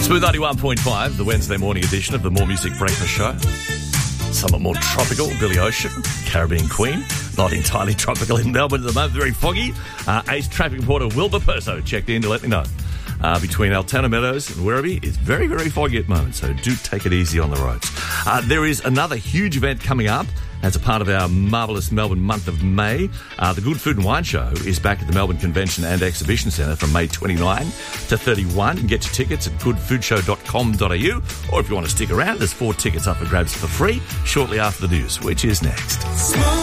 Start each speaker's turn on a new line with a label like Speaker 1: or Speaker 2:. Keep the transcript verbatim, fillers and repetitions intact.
Speaker 1: Smooth ninety-one point five, the Wednesday morning edition of the More Music Breakfast Show. Somewhat more tropical, Billy Ocean, Caribbean Queen. Not entirely tropical in Melbourne at the moment, very foggy. Uh, Ace traffic reporter Wilbur Perso checked in to let me know. Uh, between Altona Meadows and Werribee, it's very, very foggy at the moment, so do take it easy on the roads. Uh, there is another huge event coming up as a part of our marvellous Melbourne month of May. Uh, the Good Food and Wine Show is back at the Melbourne Convention and Exhibition Centre from May twenty-ninth to thirty-first. You can get your tickets at good food show dot com dot a u, or if you want to stick around, there's four tickets up for grabs for free shortly after the news, which is next.